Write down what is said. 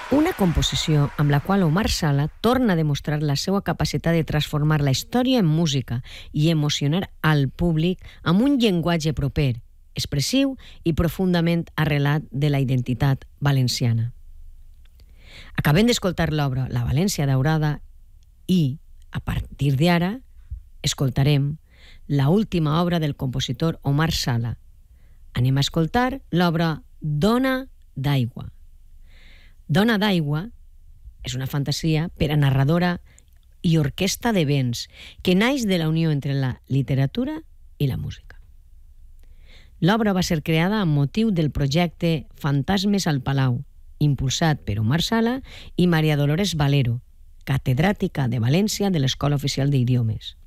Una composició amb la qual Omar Sala torna a demostrar la seva capacitat de transformar la història en música i emocionar al públic amb un llenguatge proper, expressiu i profundament arrelat de la identitat valenciana. Acabem d'escoltar l'obra La València Daurada i, a partir d'ara, escoltarem la última obra del compositor Omar Sala. Anem a escoltar l'obra Dona d'aigua. Dona d'aigua és una fantasia per a narradora i orquestra de vents que naix de la unió entre la literatura i la música. L'obra va ser creada amb motiu del projecte Fantasmes al Palau, impulsat per Omar Sala i Maria Dolores Valero, catedràtica de València de l'Escola Oficial d'Idiomes.